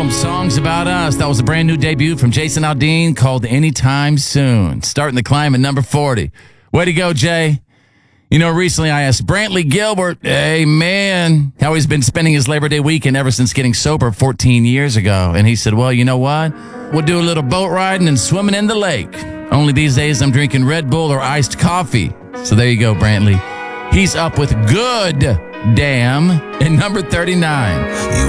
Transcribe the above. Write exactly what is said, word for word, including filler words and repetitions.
album, Songs About Us. That was a brand new debut from Jason Aldean called Anytime Soon. Starting the climb at number forty. Way to go, Jay. You know, recently I asked Brantley Gilbert, hey, man, how he's been spending his Labor Day weekend ever since getting sober fourteen years ago. And he said, well, you know what? We'll do a little boat riding and swimming in the lake. Only these days I'm drinking Red Bull or iced coffee. So there you go, Brantley. He's up with Good Damn at number thirty-nine.